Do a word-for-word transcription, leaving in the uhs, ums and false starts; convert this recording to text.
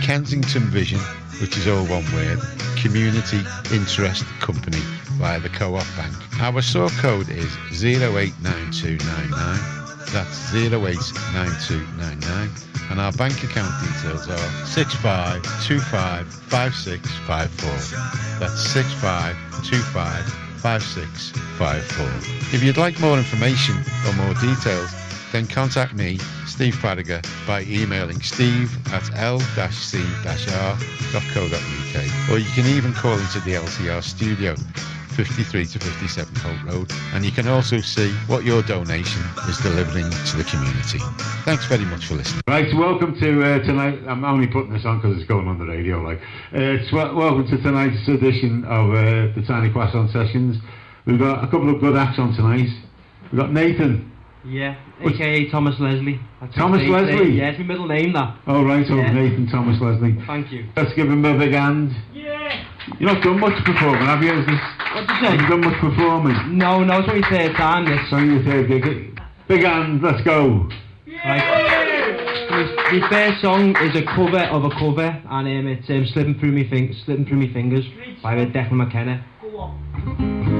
Kensington Vision, which is all one word, Community Interest Company via the Co-op Bank. Our sort code is zero eight nine two nine nine. That's zero eight nine two nine nine. And our bank account details are six five two five five six five four. That's six five two five five six five four. If you'd like more information or more details, then contact me, Steve Farragher, by emailing steve at l c r dot co dot u k, or you can even call into the L C R studio, fifty-three to fifty-seven Holt Road, and you can also see what your donation is delivering to the community. Thanks very much for listening. Right, so welcome to uh, tonight. I'm only putting this on because it's going on the radio. Like, uh, it's w- welcome to tonight's edition of uh, the Tiny Croissant Sessions. We've got a couple of good acts on tonight. We've got Nathan. Yeah, a k a. Thomas Leslie. That's Thomas his Leslie? name. Yeah, it's my middle name, that. Oh, right, so Yeah. Nathan Thomas Leslie. Thank you. Let's give him a big hand. Yeah! You've not done much performing, have you? Is this, What'd you have you say? done much performing? No, no, it's only third time, this. So you say big, big hand, let's go. Right. My, my first song is a cover of a cover, and um, it's um, Slipping Through Me Fing- Slipping Through Me Fingers by Declan McKenna. Go on.